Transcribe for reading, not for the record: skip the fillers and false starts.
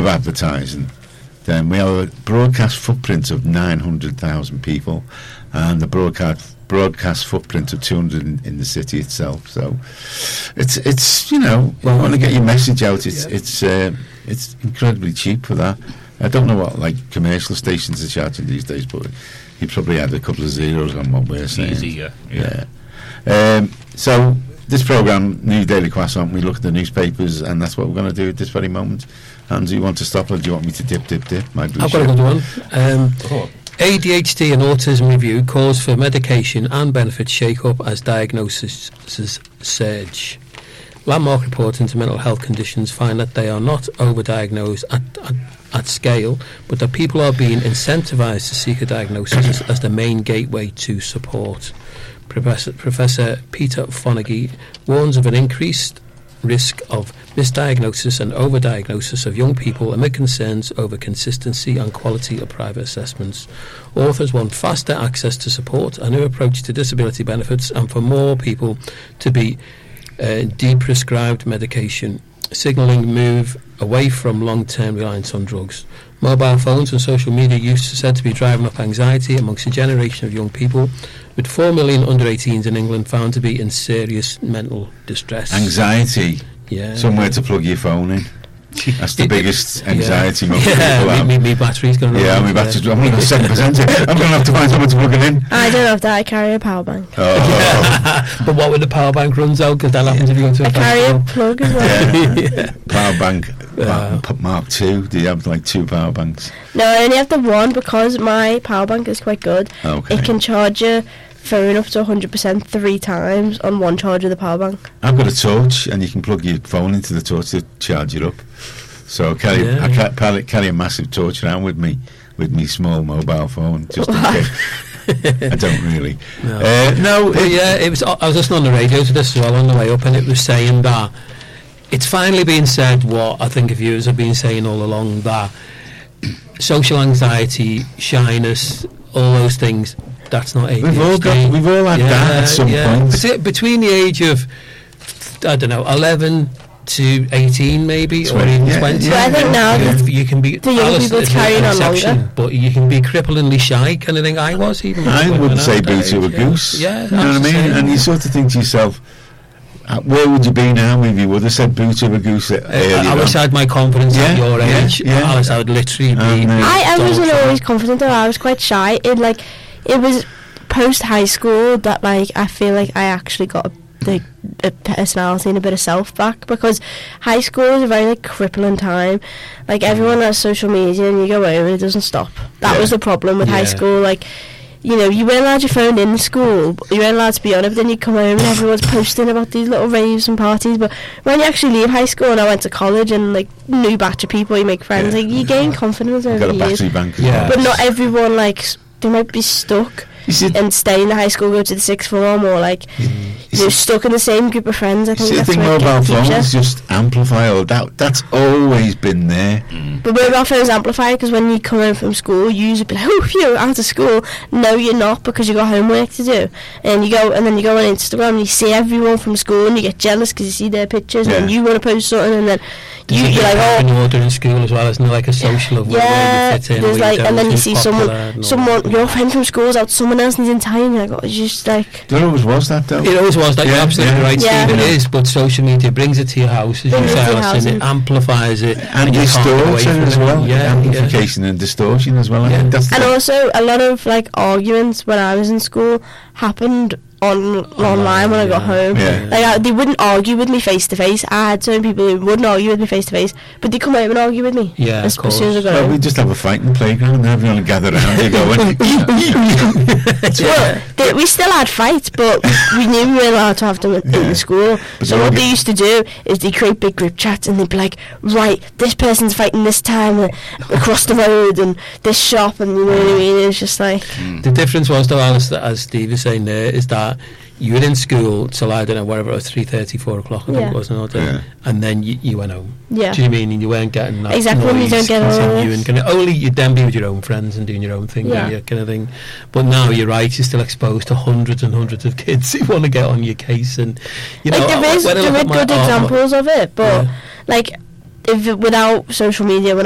advertising, then we have a broadcast footprint of 900,000 people, and the broadcast footprint of 200 in the city itself. So it's you want to get your message out. It's incredibly cheap for that. I don't know what commercial stations are charging these days, but you probably add a couple of zeros on what we're saying. Easy, yeah. So this programme, New Daily Croissant, we look at the newspapers, and that's what we're going to do at this very moment. And do you want to stop, or do you want me to dip? My blue I've got a good one. ADHD and Autism Review calls for medication and benefits shake-up as diagnoses surge. Landmark report into mental health conditions find that they are not overdiagnosed at scale, but that people are being incentivised to seek a diagnosis as the main gateway to support. Professor Peter Fonagy warns of an increased risk of misdiagnosis and overdiagnosis of young people amid concerns over consistency and quality of private assessments. Authors want faster access to support, a new approach to disability benefits, and for more people to be deprescribed medication, signalling move away from long-term reliance on drugs. Mobile phones and social media use are said to be driving up anxiety amongst a generation of young people, with 4 million under-18s in England found to be in serious mental distress. Anxiety? Yeah. Somewhere to plug your phone in. That's the biggest anxiety most people have. My battery's going to run. Yeah, my battery's I'm only got 7%. I'm going to have to find someone to plug it in. I don't have that. I carry a power bank. Oh. But what when the power bank runs out? Because that happens if you go to a carry a plug as well. Power bank. Mark II. Do you have 2 power banks? No, I only have the one because my power bank is quite good. Okay. It can charge your phone up to 100% 3 times on one charge of the power bank. I've got a torch, and you can plug your phone into the torch to charge it up. So I carry a massive torch around with me small mobile phone, just in case. I don't really. No. It was. I was listening on the radio to this as well on the way up, and it was saying that it's finally being said what I think viewers have been saying all along, that social anxiety, shyness, all those things, that's not ADHD. We've all had that at some point. Between the age of 11 to 18 maybe, 20, or even 20. Yeah, I think now you can be the young people carrying on longer, but you can be cripplingly shy, kind of thing. I wouldn't say boo to a goose. Yeah, you know what I mean? And you sort of think to yourself, where would you be now if you would have said boo to a goose I wish I had my confidence at your age. Alice, I would literally be. I wasn't always confident though. I was quite shy. It was post high school that I feel like I actually got a personality and a bit of self back, because high school is a very crippling time. Everyone has social media and you go home and it doesn't stop. That was the problem with high school. You weren't allowed your phone in school, you weren't allowed to be on it, but then you come home and everyone's posting about these little raves and parties. But when you actually leave high school, and I went to college, and new batch of people, you make friends, you gain confidence over the years. But not everyone, they might be stuck and stay in the high school, go to the sixth form, or you're stuck in the same group of friends. I think that's mobile phones just amplify all that. That's always been there. But mobile phones amplify, because when you come home from school, you usually be like, oh, you're out of school. No, you're not, because you got homework to do. And you go on Instagram and you see everyone from school, and you get jealous because you see their pictures, and you want to post something, and then you're like, oh. When you're in school as well, isn't there a social of where you fit in? And then you see someone, your friend from school is out with someone else, and he's in town, and you're like, oh, it's just There always was that, though. It always was that. You're absolutely right, Steve. It is, but social media brings it to your house, as you say, Alice, and it amplifies it, and distorts it as well. Amplification and distortion as well. And also, a lot of arguments when I was in school happened online when I got home. They wouldn't argue with me face to face. I had certain people who wouldn't argue with me face to face, but they come home and argue with me. As soon as I got home. We just have a fight in the playground, and everyone will gather around and go. We still had fights, but we knew we were allowed to have them in school. So what they used to do is they create big group chats, and they'd be like, right, this person's fighting this time across the road and this shop, and you know what I mean. It's just the difference was, though, Alice, that as Steve is saying there, is that you were in school till, I don't know, whatever, 3:30, 4 o'clock, I think it was, and then you went home. Yeah. Do you mean? And you weren't getting that exactly, you don't get only you'd then be with your own friends and doing your own thing, kind of thing. But now, you're right, you're still exposed to hundreds and hundreds of kids who want to get on your case, and there are good examples of it, but if without social media, when